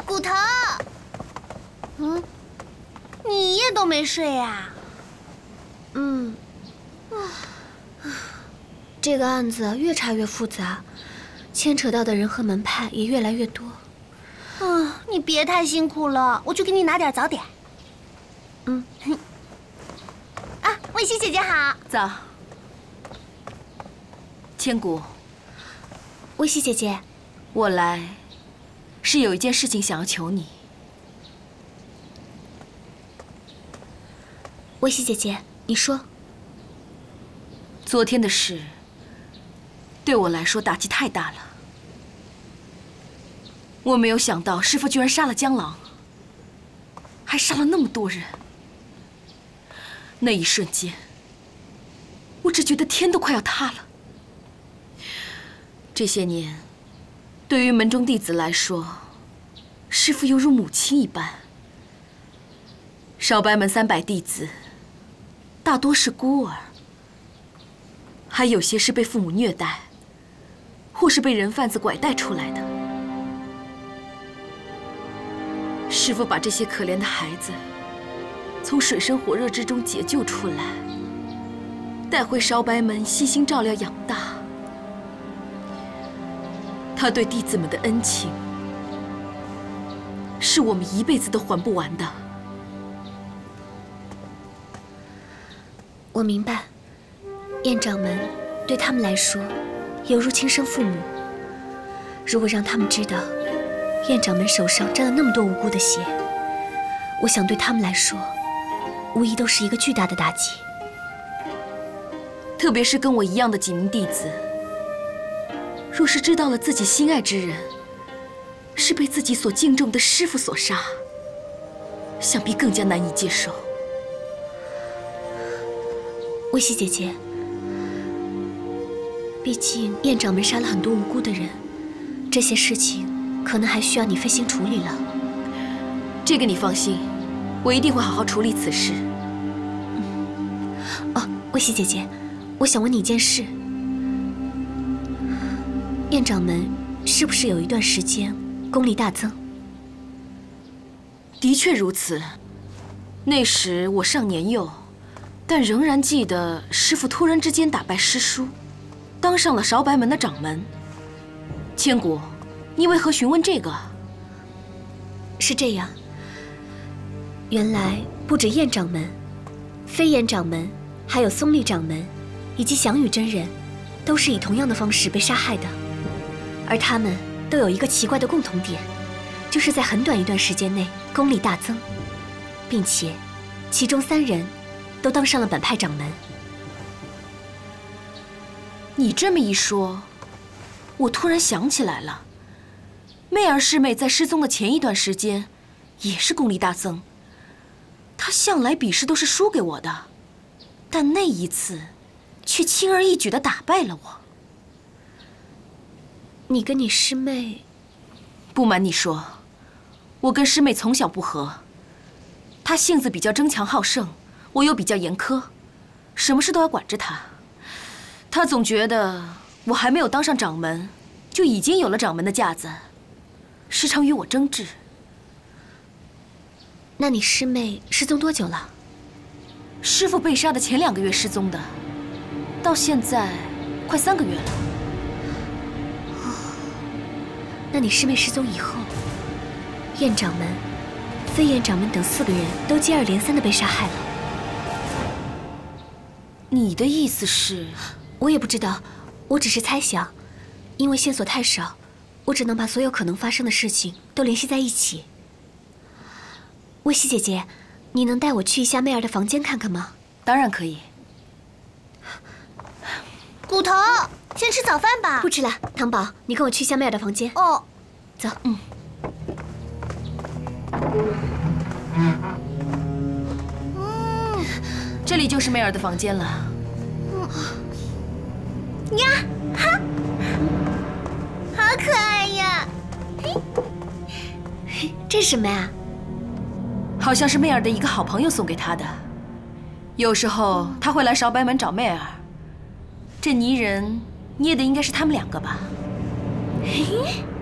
骨头，你一夜都没睡呀？ 这个案子越查越复杂，牵扯到的人和门派也越来越多。 你别太辛苦了，我去给你拿点早点。卫西姐姐好。 早。千古， 薇希姐姐， 我来是有一件事情想要求你。 薇希姐姐，你说。 昨天的事对我来说打击太大了。我没有想到师父居然杀了江郎，还杀了那么多人。那一瞬间，我只觉得天都快要塌了。这些年，对于门中弟子来说，师父犹如母亲一般。少白门300弟子，大多是孤儿，还有些是被父母虐待，或是被人贩子拐带出来的。师父把这些可怜的孩子从水深火热之中解救出来，带回少白门悉心照料养大。他对弟子们的恩情，是我们一辈子都还不完的。 我明白，燕掌门对他们来说，犹如亲生父母。如果让他们知道，燕掌门手上沾了那么多无辜的血，我想对他们来说，无疑都是一个巨大的打击。 特别是跟我一样的几名弟子，若是知道了自己心爱之人是被自己所敬重的师父所杀，想必更加难以接受。 薇希姐姐，毕竟燕掌门杀了很多无辜的人，这些事情可能还需要你费心处理了。 这个你放心，我一定会好好处理此事。 薇希姐姐，我想问你一件事。燕掌门是不是有一段时间功力大增？ 的确如此。那时我尚年幼，但仍然记得师父突然之间打败师叔，当上了少白门的掌门。千古，你为何询问这个？ 是这样，原来不止燕掌门、飞燕掌门，还有松丽掌门，以及祥宇真人，都是以同样的方式被杀害的。而他们都有一个奇怪的共同点，就是在很短一段时间内功力大增，并且其中3人都当上了本派掌门。 你这么一说，我突然想起来了，媚儿师妹在失踪的前一段时间也是功力大增。她向来比试都是输给我的，但那一次却轻而易举地打败了我。 你跟你师妹…… 不瞒你说，我跟师妹从小不和。她性子比较争强好胜，我又比较严苛，什么事都要管着她。她总觉得我还没有当上掌门，就已经有了掌门的架子，时常与我争执。 那你师妹失踪多久了？ 师父被杀的前2个月失踪的，到现在快3个月了。 那你师妹失踪以后，燕掌门、飞燕掌门等4个人都接二连三地被杀害了。 你的意思是？ 我也不知道，我只是猜想，因为线索太少，我只能把所有可能发生的事情都联系在一起。薇希姐姐，你能带我去一下媚儿的房间看看吗？ 当然可以。 骨头，先吃早饭吧。 不吃了，糖宝，你跟我去一下媚儿的房间。 哦， 走。 这里就是媚儿的房间了。 呀，哈，好可爱呀！ 这是什么呀？ 好像是媚儿的一个好朋友送给她的。有时候他会来少白门找媚儿。这泥人捏的应该是他们2个吧？ 嘿。